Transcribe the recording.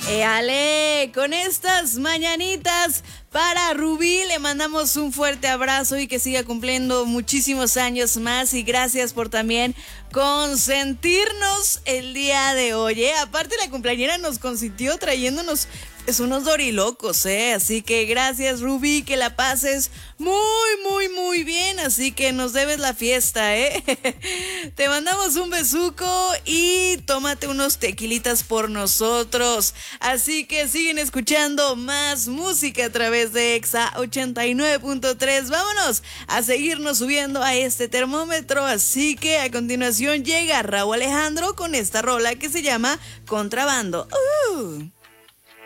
Ale, con estas mañanitas para Rubí le mandamos un fuerte abrazo y que siga cumpliendo muchísimos años más, y gracias por también consentirnos el día de hoy, ¿eh? Aparte, la cumpleañera nos consintió trayéndonos unos dorilocos, ¿eh? Así que gracias, Rubí, que la pases muy bien, así que nos debes la fiesta, ¿eh? Te mandamos un besuco y tómate unos tequilitas por nosotros. Así que siguen escuchando más música a través de Exa 89.3. Vámonos a seguirnos subiendo a este termómetro, así que a continuación llega Rauw Alejandro con esta rola que se llama Contrabando.